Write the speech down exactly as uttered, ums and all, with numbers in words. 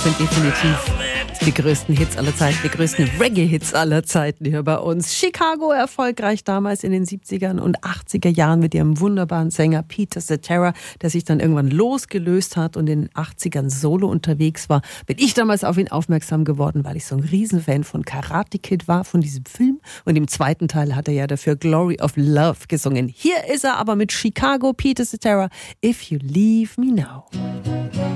Das sind definitiv die größten Hits aller Zeiten, die größten Reggae-Hits aller Zeiten hier bei uns. Chicago erfolgreich damals in den siebzigern und achtziger Jahren mit ihrem wunderbaren Sänger Peter Cetera, der sich dann irgendwann losgelöst hat und in den achtzigern solo unterwegs war. Bin ich damals auf ihn aufmerksam geworden, weil ich so ein Riesenfan von Karate Kid war, von diesem Film. Und im zweiten Teil hat er ja dafür Glory of Love gesungen. Hier ist er aber mit Chicago, Peter Cetera, If You Leave Me Now.